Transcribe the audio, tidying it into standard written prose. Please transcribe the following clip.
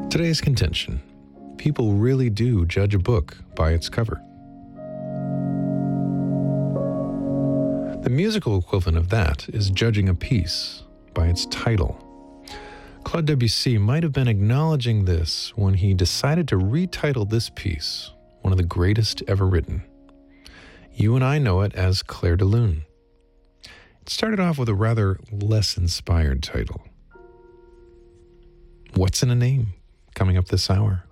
Today's contention: people really do judge a book by its cover. The musical equivalent of that is judging a piece by its title. Claude Debussy might have been acknowledging this when he decided to retitle this piece, one of the greatest ever written. You and I know it as Clair de Lune. It started off with a rather less inspired title. What's in a Name? Coming up this hour.